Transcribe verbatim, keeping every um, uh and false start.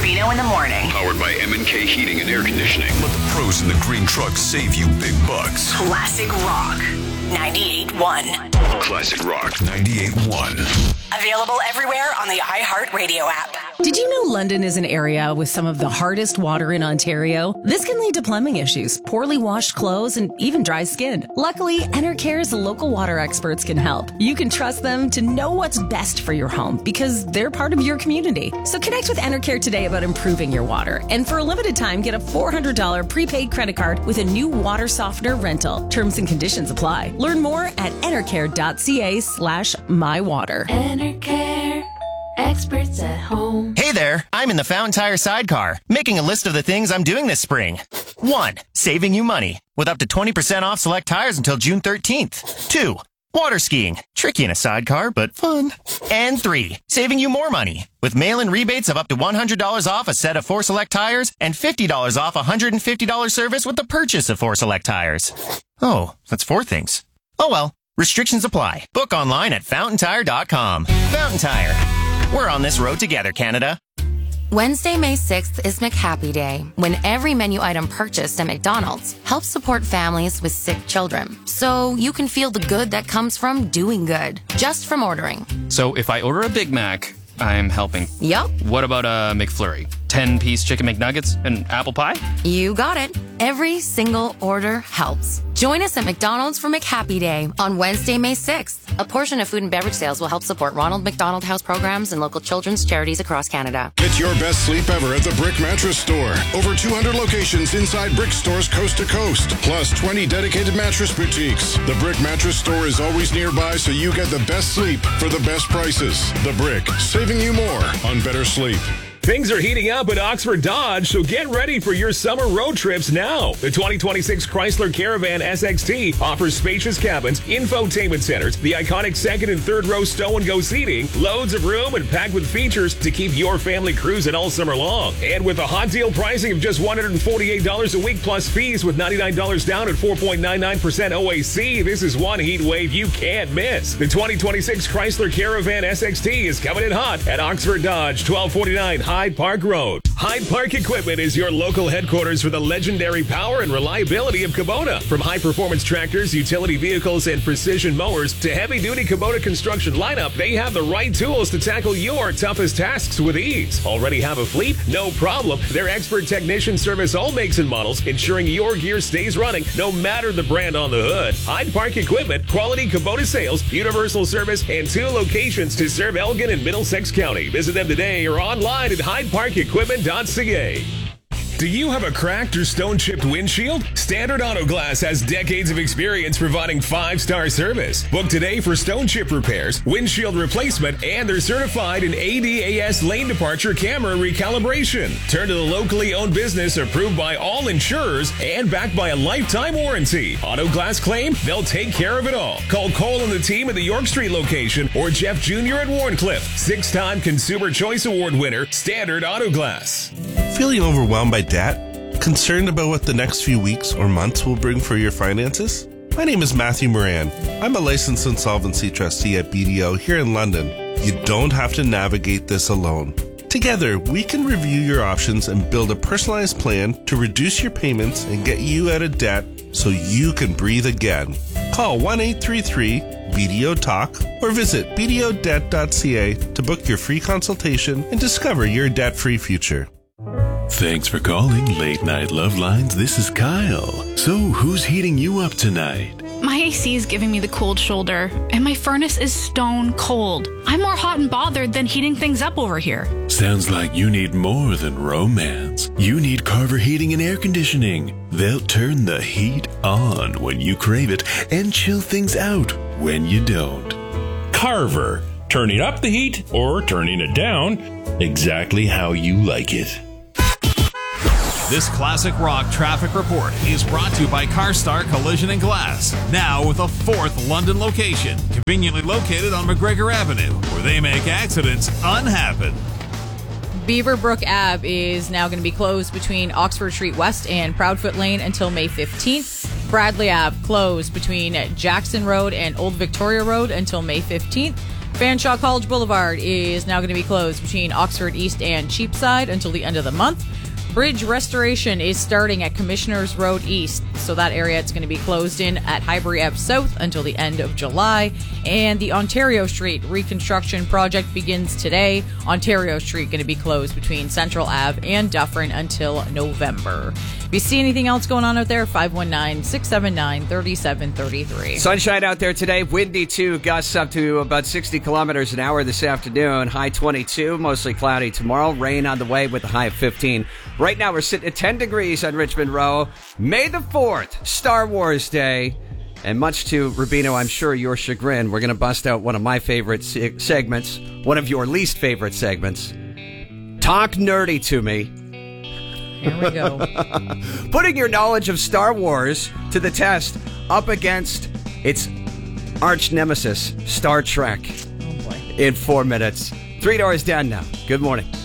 Covino in the morning. Powered by M and K Heating and Air Conditioning. Let the pros in the green truck save you big bucks. Classic Rock ninety-eight point one. Classic Rock ninety-eight point one. Available everywhere on the iHeartRadio app. Did you know London is an area with some of the hardest water in Ontario? This can lead to plumbing issues, poorly washed clothes, and even dry skin. Luckily, Enercare's local water experts can help. You can trust them to know what's best for your home because they're part of your community. So connect with Enercare today about improving your water. And for a limited time, get a four hundred dollars prepaid credit card with a new water softener rental. Terms and conditions apply. Learn more at enercare.ca slash mywater. Enercare. Experts at home. Hey there, I'm in the Fountain Tire sidecar, making a list of the things I'm doing this spring. One, saving you money, with up to twenty percent off select tires until June thirteenth. Two, water skiing, tricky in a sidecar, but fun. And three, saving you more money, with mail-in rebates of up to one hundred dollars off a set of four select tires and fifty dollars off a one hundred fifty dollars service with the purchase of four select tires. Oh, that's four things. Oh well, restrictions apply. Book online at fountain tire dot com. Fountain Tire. We're on this road together, Canada. Wednesday, May sixth is McHappy Day, when every menu item purchased at McDonald's helps support families with sick children. So you can feel the good that comes from doing good, just from ordering. So if I order a Big Mac, I'm helping. Yup. What about a McFlurry? ten-piece chicken McNuggets and apple pie? You got it. Every single order helps. Join us at McDonald's for McHappy Day on Wednesday, May sixth. A portion of food and beverage sales will help support Ronald McDonald House programs and local children's charities across Canada. Get your best sleep ever at the Brick Mattress Store. Over two hundred locations inside Brick stores coast to coast, plus twenty dedicated mattress boutiques. The Brick Mattress Store is always nearby, so you get the best sleep for the best prices. The Brick, saving you more on better sleep. Things are heating up at Oxford Dodge, so get ready for your summer road trips now. The twenty twenty-six Chrysler Caravan S X T offers spacious cabins, infotainment centers, the iconic second and third row stow and go seating, loads of room, and packed with features to keep your family cruising all summer long. And with a hot deal pricing of just one hundred forty-eight dollars a week plus fees with ninety-nine dollars down at four point nine nine percent O A C, this is one heat wave you can't miss. The twenty twenty-six Chrysler Caravan S X T is coming in hot at Oxford Dodge, twelve forty-nine Hyde Park Road. Hyde Park Equipment is your local headquarters for the legendary power and reliability of Kubota. From high-performance tractors, utility vehicles, and precision mowers to heavy-duty Kubota construction lineup, they have the right tools to tackle your toughest tasks with ease. Already have a fleet? No problem. Their expert technicians service all makes and models, ensuring your gear stays running no matter the brand on the hood. Hyde Park Equipment, quality Kubota sales, universal service, and two locations to serve Elgin and Middlesex County. Visit them today or online at hyde park equipment dot c a. Do you have a cracked or stone-chipped windshield? Standard Auto Glass has decades of experience providing five-star service. Book today for stone chip repairs, windshield replacement, and they're certified in A D A S lane departure camera recalibration. Turn to the locally owned business approved by all insurers and backed by a lifetime warranty. Auto Glass claim, they'll take care of it all. Call Cole and the team at the York Street location or Jeff Junior at Warncliffe. Six-time Consumer Choice Award winner, Standard Auto Glass. Feeling overwhelmed by debt? Concerned about what the next few weeks or months will bring for your finances? My name is Matthew Moran. I'm a licensed insolvency trustee at B D O here in London. You don't have to navigate this alone. Together, we can review your options and build a personalized plan to reduce your payments and get you out of debt so you can breathe again. Call one eight three three B D O Talk or visit b d o debt dot c a to book your free consultation and discover your debt-free future. Thanks for calling Late Night Love Lines. This is Kyle. So, who's heating you up tonight? My A C is giving me the cold shoulder, and my furnace is stone cold. I'm more hot and bothered than heating things up over here. Sounds like you need more than romance. You need Carver Heating and Air Conditioning. They'll turn the heat on when you crave it and chill things out when you don't. Carver. Turning up the heat or turning it down, exactly how you like it. This Classic Rock traffic report is brought to you by CarStar Collision and Glass, now with a fourth London location, conveniently located on McGregor Avenue, where they make accidents unhappen. Beaverbrook Ave is now going to be closed between Oxford Street West and Proudfoot Lane until May fifteenth. Bradley Ave closed between Jackson Road and Old Victoria Road until May fifteenth. Fanshawe College Boulevard is now going to be closed between Oxford East and Cheapside until the end of the month. Bridge restoration is starting at Commissioners Road East, so that area it's going to be closed in at Highbury Ave South until the end of July. And the Ontario Street reconstruction project begins today. Ontario Street going to be closed between Central Ave and Dufferin until November. If you see anything else going on out there, five one nine, six seven nine, three seven three three. Sunshine out there today, windy too, gusts up to about sixty kilometers an hour this afternoon, high twenty-two, mostly cloudy tomorrow, rain on the way with a high of fifteen. Right now we're sitting at ten degrees on Richmond Row. May the fourth, Star Wars Day. And much to, Rubino, I'm sure your chagrin, we're going to bust out one of my favorite se- segments, one of your least favorite segments. Talk nerdy to me. Here we go. Putting your knowledge of Star Wars to the test up against its arch nemesis, Star Trek. Oh boy. In four minutes. Three doors down now. Good morning.